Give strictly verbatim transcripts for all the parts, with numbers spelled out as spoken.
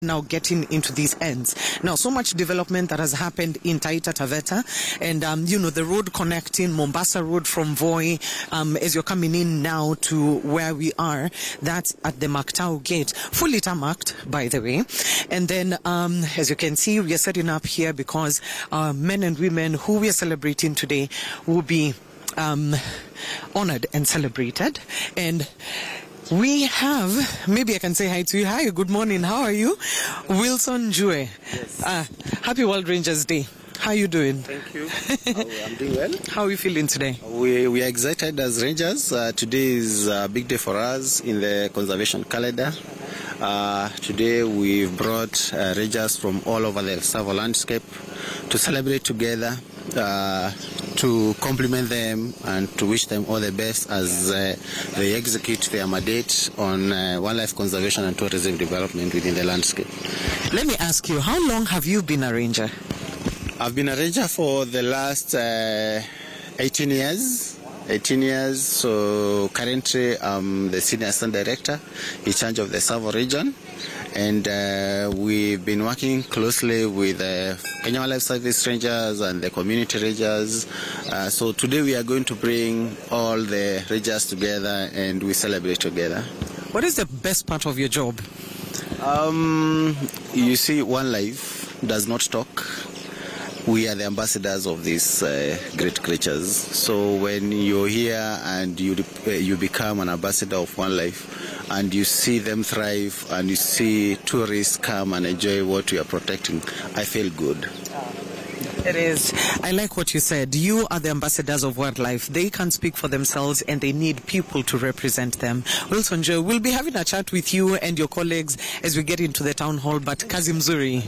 now getting into these ends. Now, so much development that has happened in Taita Taveta, and um, you know, the road connecting Mombasa Road from Voi, um, as you're coming in now to where we are, that's at the Mactau gate, fully tarmacked, by the way. And then, um, as you can see, we are setting up here because uh, men and women who we are celebrating today will be um, honored and celebrated. And we have, maybe I can say hi to you. Hi, good morning. How are you? Wilson Jue. Yes. Uh, happy World Rangers Day. How are you doing? Thank you. oh, I'm doing well. How are you feeling today? We, we are excited as Rangers. Uh, today is a big day for us in the conservation calendar. Uh, today we've brought uh, Rangers from all over the Tsavo landscape to celebrate together, uh, to compliment them and to wish them all the best as uh, they execute their mandate on uh, wildlife conservation and tourism development within the landscape. Let me ask you, how long have you been a ranger? I've been a ranger for the last uh, eighteen years. eighteen years, so currently I'm the Senior Assistant Director in charge of the Tsavo region. And uh, we've been working closely with the uh, Kenya Wildlife Service Rangers and the community rangers. Uh, so today we are going to bring all the rangers together and we celebrate together. What is the best part of your job? Um, you see, one life does not talk. We are the ambassadors of these uh, great creatures. So when you're here and you uh, you become an ambassador of one life and you see them thrive and you see tourists come and enjoy what we are protecting, I feel good. It is. I like what you said. You are the ambassadors of wildlife. They can speak for themselves and they need people to represent them. Wilson Joe, we'll be having a chat with you and your colleagues as we get into the town hall, but Kazi Mzuri.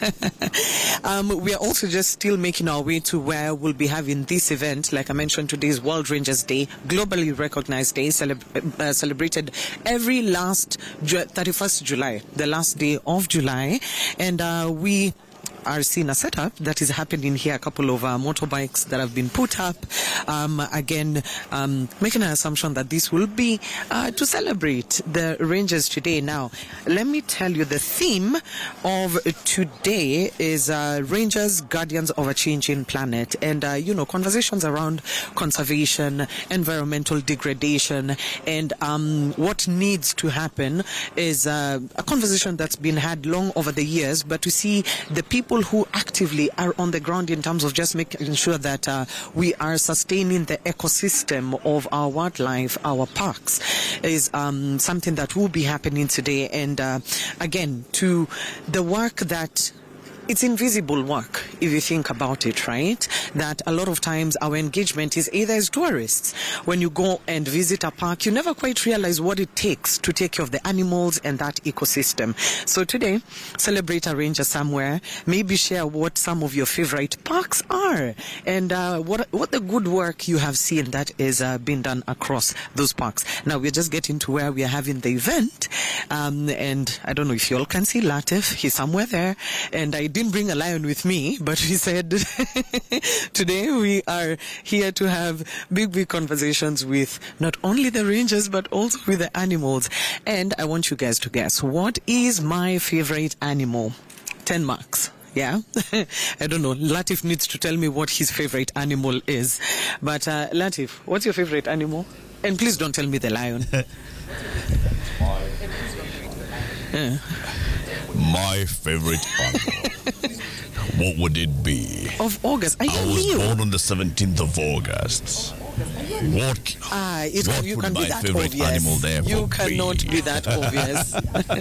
um, we are also just still making our way to where we'll be having this event. Like I mentioned, today is World Rangers Day, globally recognized day, celeb- uh, celebrated every last ju- thirty-first of July, the last day of July. And uh, we are seeing a setup that is happening here, a couple of uh, motorbikes that have been put up. Um, again, um, making an assumption that this will be uh, to celebrate the Rangers today. Now, let me tell you, the theme of today is uh, Rangers, Guardians of a Changing Planet. And, uh, you know, conversations around conservation, environmental degradation, and um, what needs to happen is uh, a conversation that's been had long over the years, but to see the people who actively are on the ground in terms of just making sure that uh, we are sustaining the ecosystem of our wildlife, our parks, is um, something that will be happening today. And uh, again, to the work that it's invisible work, if you think about it, right? That a lot of times our engagement is either as tourists. When you go and visit a park, you never quite realize what it takes to take care of the animals and that ecosystem. So today, celebrate a ranger somewhere. Maybe share what some of your favorite parks are and uh, what what the good work you have seen that is uh, being done across those parks. Now, we're just getting to where we are having the event. Um, and I don't know if you all can see Latif. He's somewhere there. And I didn't bring a lion with me, but he said today we are here to have big, big conversations with not only the rangers, but also with the animals. And I want you guys to guess, what is my favorite animal? ten marks. Yeah, I don't know. Latif needs to tell me what his favorite animal is. But uh, Latif, what's your favorite animal? And please don't tell me the lion. yeah. My favorite animal. What would it be? Of August. Are you I was Leo? born on the seventeenth of August. What, Ah, it, what you would can my be that favorite obvious. animal therefore You cannot be? be that obvious.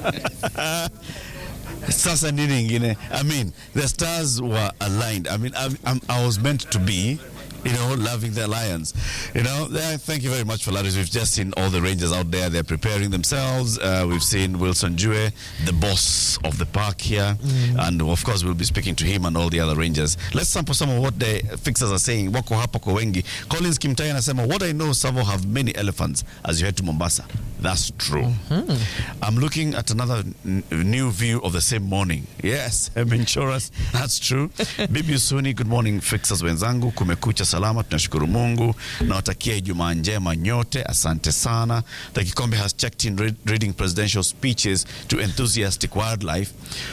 Sasa nini ingine? I mean, the stars were aligned. I mean, I, I'm, I was meant to be, you know, loving the lions. You know, uh, thank you very much for that. We've just seen all the rangers out there. They're preparing themselves. Uh, we've seen Wilson Jue, the boss of the park here. Mm. And, of course, we'll be speaking to him and all the other rangers. Let's sample some of what the fixers are saying. Wako hapa kwa wengi. Collins Kimtai anasema, what I know, Tsavo have many elephants as you head to Mombasa. That's true. Mm-hmm. I'm looking at another n- new view of the same morning. Yes, I'm insurance. That's true. Bibi Usuni, good morning fixers wenzangu. Kumekucha salama, tunashukuru Mungu. Nawatakia Ijumaa njema nyote. Asante sana. The Kikombe has checked in read, reading presidential speeches to enthusiastic wildlife.